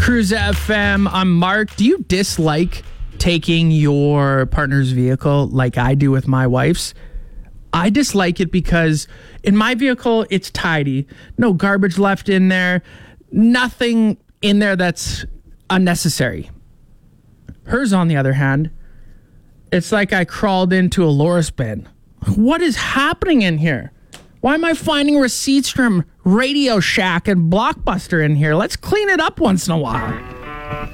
Cruise FM. I'm Mark. Do you dislike taking your partner's vehicle like I do with my wife's? I dislike it because in my vehicle, it's tidy. No garbage left in there. Nothing in there that's unnecessary. Hers, on the other hand, it's like I crawled into a Loris bin. What is happening in here? Why am I finding receipts from Radio Shack and Blockbuster in here? Let's clean it up once in a while.